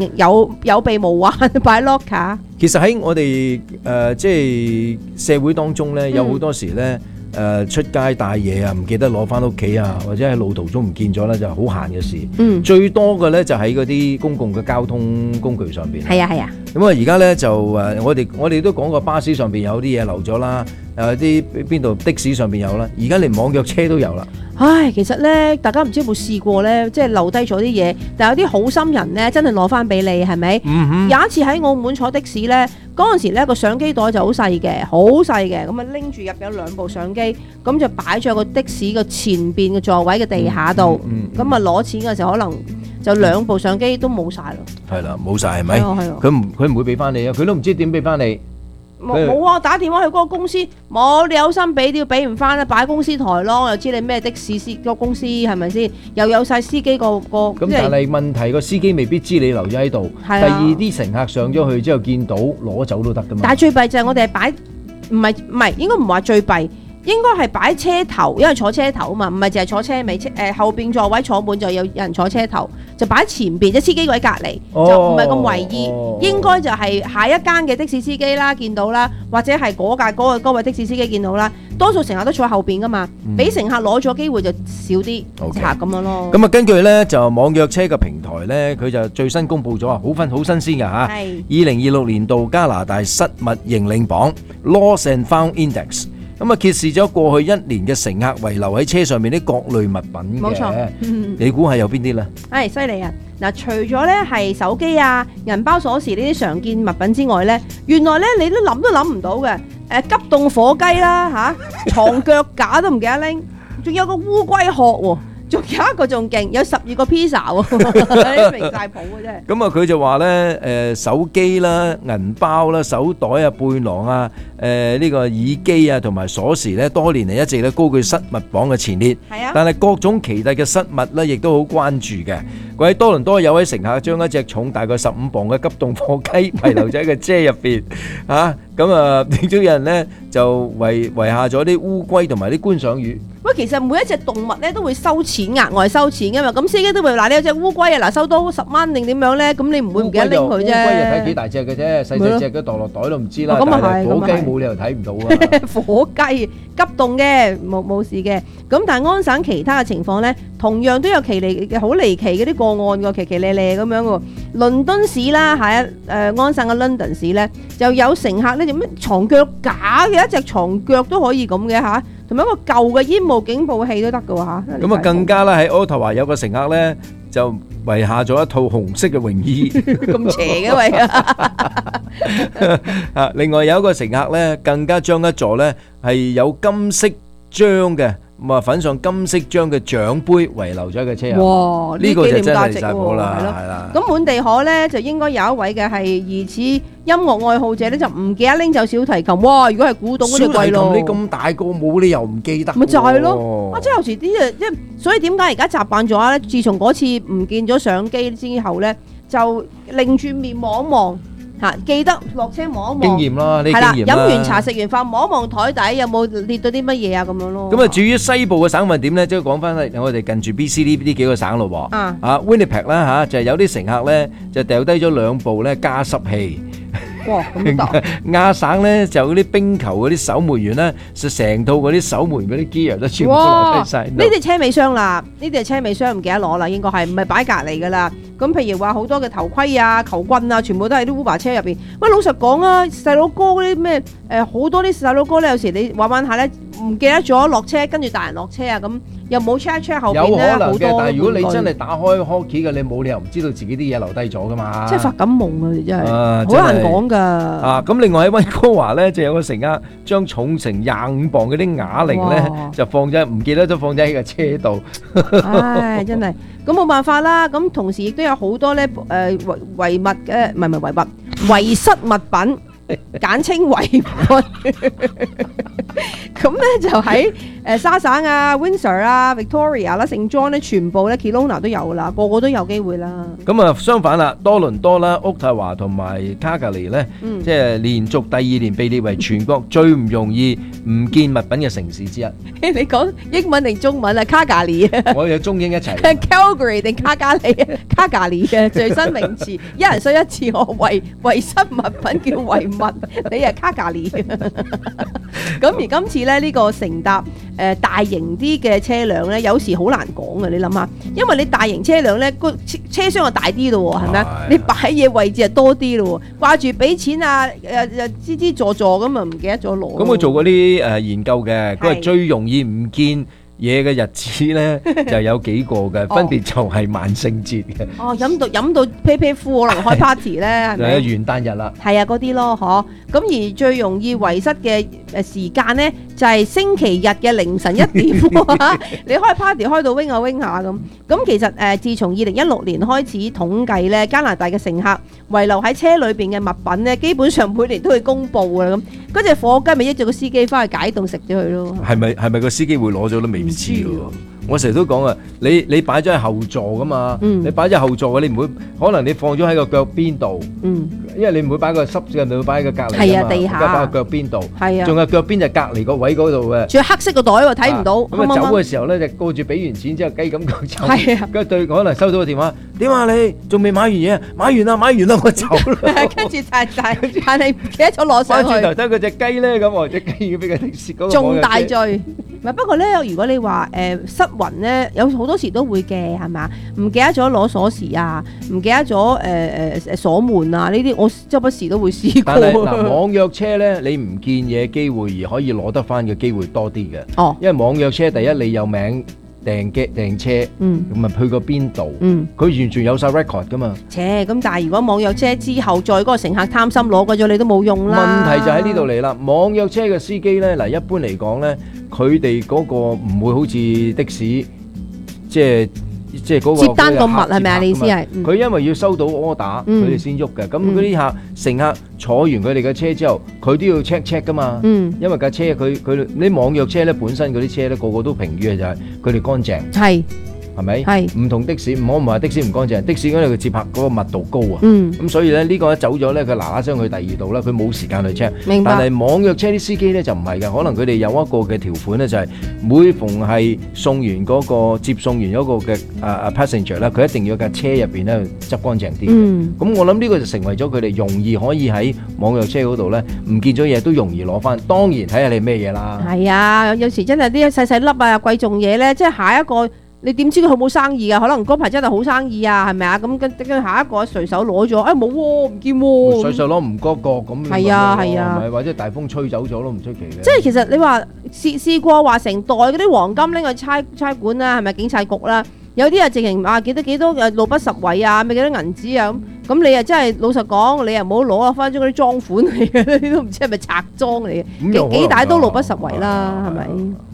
有備無患擺 locker。 其實喺我哋即係社會當中咧，有好多時咧出街帶嘢啊，唔記得攞翻屋企啊，或者喺路途中唔見咗咧，就好閒嘅事。最多嘅咧就喺嗰啲公共嘅交通工具上邊。 係啊。 咁啊，而家咧就我哋都講過巴士上邊有啲嘢漏咗啦，啲邊度的士上邊有啦，而家連網約車都有啦。 唉，其實咧，大家唔知有冇試過咧，即係漏低咗啲嘢，但有啲好心人咧，真係攞翻俾你，係咪？有一次喺澳門坐的士咧，嗰陣時咧個相機袋就好細嘅，咁啊拎住入有2部相機，咁就擺咗個的士個前邊嘅座位嘅地下度，咁啊攞錢嘅時候可能就2部相機都冇晒咯。 係啦，冇晒係咪？ 係佢唔會俾翻你啊，佢都唔知點俾翻你。 冇啊！打電話去嗰個公司，冇你有心俾都要俾唔翻啦，擺公司台咯，又知你咩的士個公司係咪先？又有晒司機個咁，但係問題個司機未必知你留咗喺度。第二啲乘客上咗去之後見到攞走都得噶嘛。但係最弊就係我哋係擺唔係應該唔話最弊。應該係擺車頭，因為坐車頭啊嘛，唔係淨係坐車尾。後邊座位坐滿就有人坐車頭，就擺喺前邊，即係司機位隔離，就唔係咁為意。應該就係下一間嘅的士司機啦，見到啦，或者係嗰位的士司機見到啦。多數乘客都坐喺後邊噶嘛，俾乘客攞咗機會就少啲咁樣咯。 咁啊，根據咧就網約車嘅平台咧，佢就最新公佈咗啊，好新鮮㗎嚇。2026年度加拿大失物認領榜 Lost and Found Index。咁啊，揭示咗過去1年嘅乘客遺留喺車上面啲各類物品嘅。冇錯，你估係有邊啲咧？ 係犀利啊！嗱，除咗咧係手機啊、銀包、鎖匙呢啲常見物品之外咧，原來咧你都諗唔到嘅。急凍火雞啦嚇，牀腳架都唔記得拎，仲有個烏龜殼喎。仲有一個仲勁，有12個 pizza 喎，明晒譜嘅啫。 咁啊，佢就話咧，手機啦、銀包啦、手袋啊、背囊啊、呢個耳機啊，同埋鎖匙咧，多年嚟一直咧高居失物榜嘅前列。係啊。但係各種奇特嘅失物咧，亦都好關注嘅。喺多倫多有位乘客將一隻重大概15磅嘅急凍火雞遺留咗喺個遮入邊嚇，咁啊，亦都有人咧就遺下咗啲烏龜同埋啲觀賞魚。 喂，其實每一隻動物咧都會收錢，額外收錢㗎嘛。咁司機都會嗱，你有隻烏龜啊，嗱收多10蚊定點樣咧？咁你唔會唔記得拎佢啫。烏龜又睇幾大隻嘅啫，細細隻嘅墮落袋都唔知啦。但係火雞冇理由睇唔到啊！火雞急凍嘅冇事嘅。咁但係安省其他嘅情況咧，同樣都有好離奇嗰啲個案㗎，奇咧咧咁樣喎。倫敦市啦，係安省嘅 London 市咧，就有乘客咧，做咩牀腳架嘅一隻牀腳都可以咁嘅嚇。同埋一個舊嘅煙霧警報器都得嘅喎嚇。 咁啊更加啦，喺渥太華有個乘客咧就遺下咗一套紅色嘅泳衣。 咁邪嘅喂！ 啊，另外有一個乘客咧，更加將一座咧係有金色章嘅。咁啊，粉上金色章嘅獎杯遺留咗喺個車入。 哇！ 呢個就真係離曬譜啦，係啦。 咁滿地可咧，就應該有一位嘅係疑似音樂愛好者咧，就唔記得拎走小提琴。哇！如果係古董嗰啲貴咯。 小提琴你咁大個冇理由唔記得。 咪就係咯。即係有時啲嘢，即係所以點解而家習慣咗咧？自從嗰次唔見咗相機之後咧，就擰住面望一望。記得落車望一望， 經驗啦，呢經驗啦。 飲完茶食完飯望一望台底有冇列到啲乜嘢啊咁樣咯。 咁啊，至於西部嘅省份點咧，即係講翻我哋近住 BC 呢幾個省咯喎。Winnipeg 啦嚇，就係有啲乘客咧就掉低咗2部咧加濕器。 哇！咁大。 亞省咧就嗰啲冰球嗰啲守門員咧，就成套嗰啲守門嗰啲 gear 都全部攞低晒。 呢啲車尾箱啦，呢啲係車尾箱，唔記得攞啦，應該係唔係擺隔離噶啦。咁譬如話好多嘅頭盔啊、球棍啊，全部都喺啲 Uber 車入邊。喂，老實講啊，細佬哥嗰啲咩好多啲細佬哥咧，有時你玩下咧，唔記得咗落車，跟住大人落車啊，咁又冇 check 後邊咧好多。有可能嘅，但係如果你真係打開 hockey 嘅，你冇理由唔知道自己啲嘢留低咗噶嘛。即係發緊夢啊！真係好難講㗎。 咁另外喺溫哥華咧，就有個乘客將重成25磅嗰啲啞鈴咧，就唔記得咗放咗喺個車度。 唉，真係。咁冇辦法啦，咁同時亦都有好多咧遺失物品，簡稱遺物。咁咧就喺沙省啊、Windsor 啊、Victoria 啦、聖 John 咧，全部咧 Kelowna 都有啦，個個都有機會啦。 咁啊，相反啦，多倫多啦、渥太華同埋卡格里咧，即係連續第2年被列為全國最唔容易唔見物品嘅城市之一。 你講英文定中文啊？卡格里啊？ 我有中英一齊。 Calgary 定卡格里？卡格里嘅最新名詞，一人衰一次，我遺失物品叫遺物，你係卡格里。咁而今次咧呢個乘搭大型啲嘅車輛咧，有時好難講嘅，你諗下，因為你大型車輛咧個車廂就大啲咯，係咪啊？你擺嘢位置就多啲咯，掛住俾錢啊支支助助咁啊，唔記得咗攞。 咁佢做過啲研究嘅，佢係最容易唔見嘢嘅日子咧就有幾個嘅，分別就係萬聖節嘅。 哦，飲到啤啤褲，可能開 party 咧，係咪？ 元旦日啦。係啊，嗰啲咯，嗬。咁而最容易遺失嘅時間咧，就係星期日嘅凌晨1點。你開 party 開到 wing 下 wing 下咁。咁其實自從2016年開始統計咧，加拿大嘅乘客遺留喺車裏邊嘅物品咧，基本上每年都會公佈㗎啦。咁嗰隻火雞咪益咗個司機翻去解凍食咗佢咯。係咪個司機會攞咗都未知喎？我成日都講啊，你擺咗喺後座噶嘛，你擺咗喺後座嘅，你唔會可能你放咗喺個腳邊度，因為你唔會擺個濕嘅，你會擺喺個隔離㗎嘛，地下擺個腳邊度，仲有腳邊就隔離個位嗰度嘅，仲有黑色個袋喎，睇唔到。咁啊走嘅時候咧，就顧住俾完錢之後雞咁腳走，跟住對可能收到個電話，點啊你仲未買完嘢？買完啦，我走啦。跟住但係唔記得咗攞上去。翻轉頭睇佢隻雞咧，咁隻雞已經俾佢哋蝕嗰個。重大罪。不過咧，如果你話失魂咧，有好多時都會嘅，係嘛？唔記得咗攞鎖匙啊，唔記得咗鎖門啊，呢啲我周不時都會試過。但係嗱，網約車咧，你唔見嘢機會而可以攞得翻嘅機會多啲嘅。哦，因為網約車第一你有名訂車，咁啊去過邊度，佢完全有晒 record 噶嘛。咁但係如果網約車之後再嗰個乘客貪心攞過咗，你都冇用啦。問題就喺呢度嚟啦，網約車嘅司機咧，嗱一般嚟講咧。佢哋嗰個唔會好似的士，即係嗰個接單個物係咪啊？你意思係佢因為要收到 order，佢哋先喐嘅。咁嗰啲乘客坐完佢哋嘅車之後，佢都要 check 噶嘛。因為架車佢你網約車咧本身嗰啲車咧個個都評語嘅就係佢哋乾淨。係。係咪？係唔同的士，唔好唔係的士唔乾淨，的士因為佢接客嗰個密度高啊。咁所以咧呢個一走咗咧，佢嗱嗱聲去第二度啦，佢冇時間去 check。明白。但係網約車啲司機咧就唔係嘅，可能佢哋有一個嘅條款咧，就係每逢係送完嗰個接送完嗰個嘅passenger 咧，佢一定要架車入邊咧執乾淨啲。咁我諗呢個就成為咗佢哋容易可以喺網約車嗰度咧唔見咗嘢都容易攞翻。當然睇下你咩嘢啦。係啊，有時真係啲細細粒啊貴重嘢咧，即係下一個。你點知佢好冇生意啊？可能嗰排真係好生意啊，係咪啊？咁跟下一個隨手攞咗，冇喎，唔見喎。隨手攞唔覺咁。係啊係啊，或者大風吹走咗都唔出奇嘅。即係其實你話試過話成袋嗰啲黃金拎去差館啦，係咪警察局啦？有啲啊直情幾多路不拾遺啊，咪幾多銀紙啊咁你啊真係老實講，你又唔好攞啊，翻咗嗰啲贓款嚟嘅，你都唔知係咪賊贓嚟嘅，幾大都路不拾遺啦，係咪？